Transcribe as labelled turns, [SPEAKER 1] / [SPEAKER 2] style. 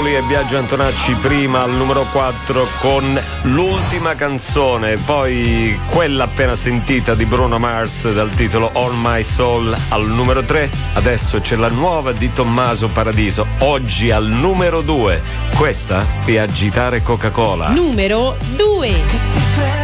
[SPEAKER 1] Napoli e Biagio Antonacci prima al numero 4 con l'ultima canzone, poi quella appena sentita di Bruno Mars dal titolo All My Soul al numero 3. Adesso c'è la nuova di Tommaso Paradiso, oggi al numero 2. Questa è Agitare Coca-Cola.
[SPEAKER 2] Numero 2.